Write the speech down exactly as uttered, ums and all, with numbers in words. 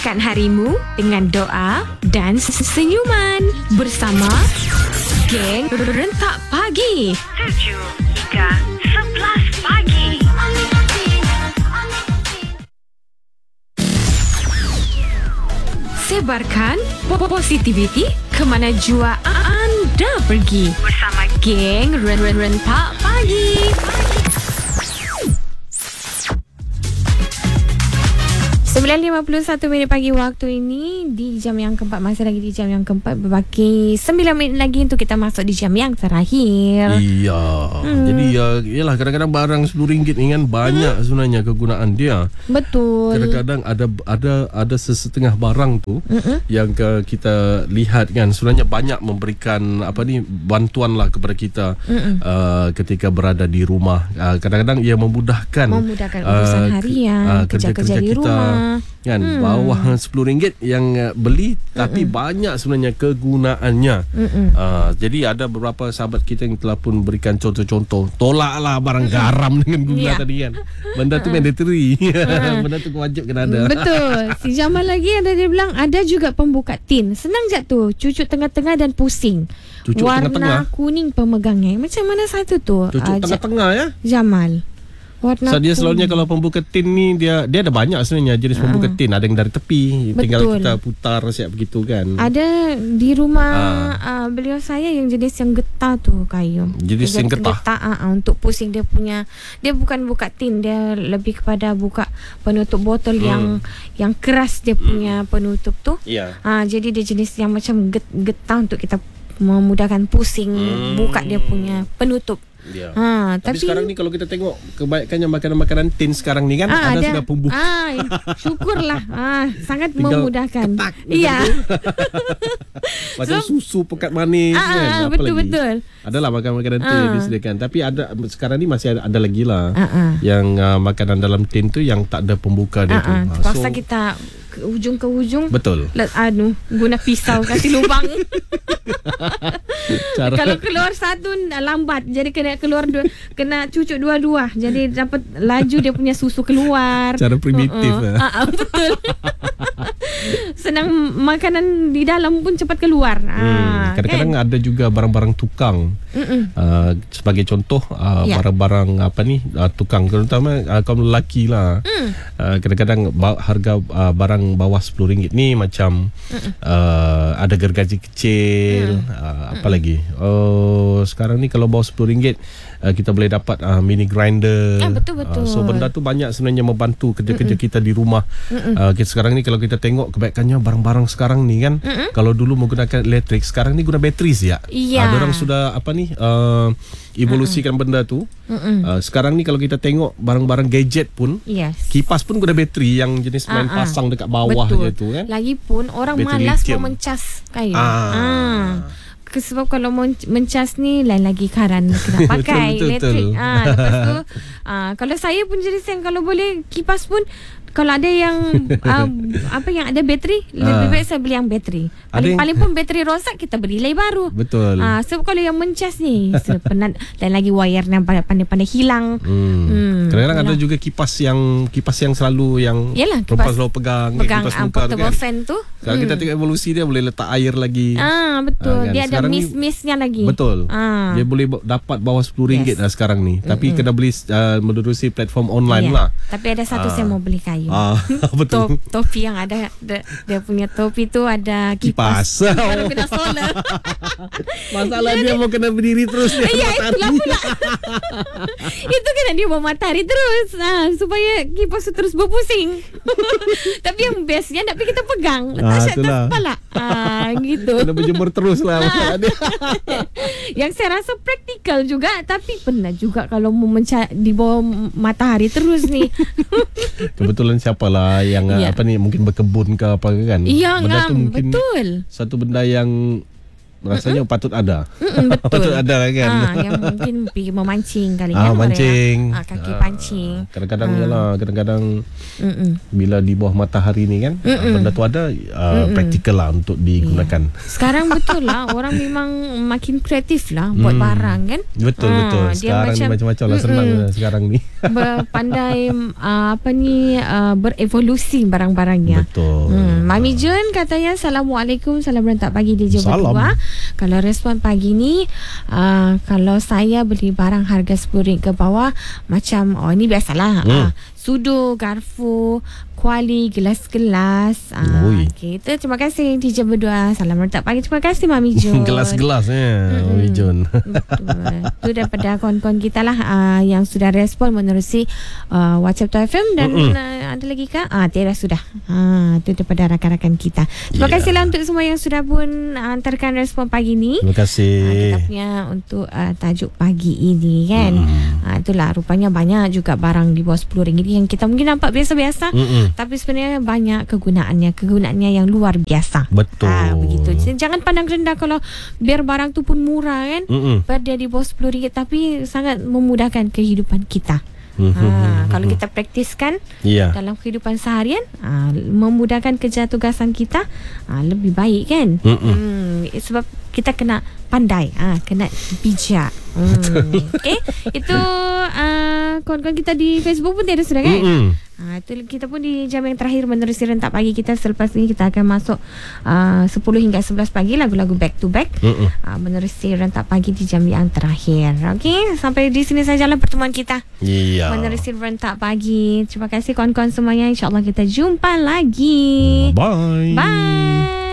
Meriahkan harimu dengan doa dan senyuman bersama Geng Rentak Pagi tujuh hingga sebelas pagi. Sebarkan positiviti ke mana jua anda pergi bersama Geng Rentak Pagi. sembilan lima puluh satu minit pagi waktu ini di jam yang keempat. Masih lagi di jam yang keempat. Berbaki sembilan minit lagi untuk kita masuk di jam yang terakhir. Iya hmm. Jadi ya, yalah, kadang-kadang barang sepuluh ringgit ni kan banyak hmm. sebenarnya kegunaan dia. Betul. Kadang-kadang ada ada ada sesetengah barang tu hmm. yang ke, kita lihat kan sebenarnya banyak memberikan apa ni bantuan lah kepada kita hmm. uh, ketika berada di rumah. uh, Kadang-kadang ia memudahkan Memudahkan urusan uh, harian, uh, kerja-kerja di rumah kan. hmm. Bawah sepuluh ringgit yang uh, beli, tapi Mm-mm. banyak sebenarnya kegunaannya. uh, Jadi ada beberapa sahabat kita yang telah pun berikan contoh-contoh. Tolaklah barang garam dengan gula yeah. tadi kan. Benda tu mandatory. Benda tu wajib kena ada. Betul. Si Jamal lagi ada, dia bilang ada juga pembuka tin. Senang je tu, cucuk tengah-tengah dan pusing. Cucuk warna tengah-tengah? Kuning pemegangnya. Macam mana satu tu? Cucuk uh, tengah-tengah ya Jamal. Warna so, dia selalunya kalau pembuka tin ni dia dia ada banyak sebenarnya jenis uh. pembuka tin. Ada yang dari tepi. Betul. Tinggal kita putar siap begitu kan. Ada di rumah uh. Uh, beliau saya yang jenis yang getah tu kayu. Jenis yang getah, getah uh, untuk pusing dia punya. Dia bukan buka tin, dia lebih kepada buka penutup botol hmm. yang yang keras dia punya hmm. penutup tu. Yeah. Uh, jadi dia jenis yang macam get, getah untuk kita memudahkan pusing hmm. buka dia punya penutup. Ya. Ha, tapi, tapi sekarang ni kalau kita tengok kebanyakannya makanan-makanan tin sekarang ni kan ha, ada, ada sudah pembuka. Ah, syukurlah. Ah, sangat tinggal memudahkan. Ketak, iya. Macam so, susu pekat manis ah, kan. Apa betul lagi? Betul. Adalah makanan-makanan tin yang disediakan. Tapi ada sekarang ni masih ada, ada lagi lah ah, ah. yang uh, makanan dalam tin tu yang tak ada pembuka dia ah, tu. Ah, terpaksa so, kita ke ujung ke ujung. Betul. Let, anu guna pisau kasih lubang. Kalau keluar satu lambat, jadi kena keluar dua, kena cucuk dua-dua. Jadi dapat laju dia punya susu keluar. Cara primitif. Uh-uh. uh, uh, betul. Senang makanan di dalam pun cepat keluar. Hmm, kadang-kadang kan? Ada juga barang-barang tukang. Uh, sebagai contoh uh, yeah. barang-barang apa ni uh, tukang, terutama uh, kaum lelaki lah. Mm. Uh, kadang-kadang ba- harga uh, barang bawah sepuluh ringgit ni macam uh, ada gergaji kecil. Mm. Uh, apa lagi? Oh, sekarang ni kalau bawah sepuluh ringgit uh, kita boleh dapat uh, mini grinder. Ah, betul betul. Uh, so benda tu banyak sebenarnya membantu kerja-kerja Mm-mm. kita di rumah. Uh, kita sekarang ni kalau kita tengok kebaikannya barang-barang sekarang ni kan, Mm-mm. kalau dulu menggunakan elektrik, sekarang ni guna bateri ya. Yeah. Ada orang sudah apa ni uh, evolusikan Mm-mm. benda tu. Uh, sekarang ni kalau kita tengok barang-barang gadget pun, yes. kipas pun guna bateri yang jenis main Uh-uh. pasang dekat bawah je tu kan. Lagipun orang bateri malas lithium. Mau mencas kayu. Ah. ah. Sebab kalau mencas ni lain lagi karan kena pakai betul, elektrik. betul. Ah, lepas tu ah, kalau saya pun jenis yang kalau boleh kipas pun kalau ada yang uh, apa yang ada bateri, lebih baik saya beli yang bateri. Paling yang, paling pun bateri rosak kita beli lagi baru. Betul. Ah, sebab kalau yang mencas ni penat, lain lagi wire yang pandai-pandai hilang. Hmm. Hmm. Kadang-kadang ada juga kipas yang kipas yang selalu yang yalah, perempuan selalu pegang, pegang kipas uh, muka portable kan. fan tu. Kalau hmm. kita tengok evolusi dia boleh letak air lagi. Ah, betul. Ah, kan? Dia sekarang ada mis-misnya lagi. Betul. Ah. Dia boleh dapat bawah sepuluh ringgit yes. lah sekarang ni. Mm-hmm. Tapi kena beli uh, menerusi platform online yeah. lah. Tapi ada satu ah. saya mau beli kayu. Ah, betul. Top, topi yang ada dia, dia punya topi tu ada kipas. Baru kena solar. Masalah dia mau kena berdiri terus. Ya, itulah pula. Itu kena dia bawa matahari terus. Ha, supaya kipas tu terus berpusing. Tapi yang bestnya nak pergi kita pegang. Letak ah, atas kepala. Ah, gitu. Kena berjemur terus lah. Yang saya rasa praktikal juga. Tapi pernah juga kalau mau menca- di bawah matahari terus ni. Kebetulan siapalah yang ya. apa ni mungkin berkebun ke apa kan. Ya, benda tu mungkin betul. Satu benda yang rasanya Mm-mm. patut ada. Betul. Patut ada lah kan. Ha, yang mungkin pergi memancing kali ah, kan. Mancing. Ha, kaki pancing. Ah, kadang-kadang Ah. yalah, kadang-kadang Mm-mm. bila di bawah matahari ni kan, Mm-mm. benda tu ada uh, praktikal lah untuk digunakan. Yeah. Sekarang betul lah, orang memang makin kreatif lah buat Hmm. barang kan. Betul Ah, betul. dia Sekarang macam- ni macam-macam lah, senang Mm-mm. lah sekarang ni. Berpandai uh, apa ni uh, berevolusi barang-barangnya. Betul. Hmm, Mami Jun katanya Assalamualaikum, salam rentak pagi D J Salam. berdua. Kalau respon pagi ni uh, kalau saya beli barang harga sepuluh ringgit ke bawah, macam oh ni biasalah. Hmm. Uh, sudu, garfu, kuali, gelas-gelas. Uh, Ui. okay, itu terima kasih D J berdua. Salam rentak pagi. Terima kasih Mami Jun. Gelas-gelas ya, Mm-mm. Mami Jun. Betul. Itu daripada kawan-kawan kita lah uh, yang sudah respon menerusi uh, WhatsApp Tu F M dan uh, ada lagi kah? Ah, tiada sudah. Ah, itu daripada rakan-rakan kita. Terima Yeah. kasih lah untuk semua yang sudah pun uh, hantarkan respon pagi ni. Terima kasih. Ah, kita punya untuk uh, tajuk pagi ini kan. Mm. Ah, itulah rupanya banyak juga barang di bawah sepuluh ringgit yang kita mungkin nampak biasa-biasa. Mm-mm. Tapi sebenarnya banyak kegunaannya, kegunaannya yang luar biasa. Betul. Ah, begitu. Jangan pandang rendah kalau biar barang tu pun murah kan. Mm-mm. Berada di bawah sepuluh ringgit tapi sangat memudahkan kehidupan kita. Mhm. Ha, kalau kita praktiskan Ya. dalam kehidupan seharian, ha, memudahkan kerja tugasan kita, ha, lebih baik kan. Mm-mm. Hmm, sebab kita kena pandai, ha, kena bijak. Hmm. Okay, itu uh, kawan-kawan kita di Facebook pun tiada sudah kan. Mm-mm. Ha, itu kita pun di jam yang terakhir menerusi rentak pagi kita. Selepas ini kita akan masuk uh, sepuluh hingga sebelas pagi lagu-lagu back to back. Mm-mm. Uh, menerusi rentak pagi di jam yang terakhir. Okey, sampai di sini sajalah pertemuan kita. Iya. Menerusi rentak pagi. Terima kasih kawan-kawan semuanya. InsyaAllah kita jumpa lagi. Bye. Bye.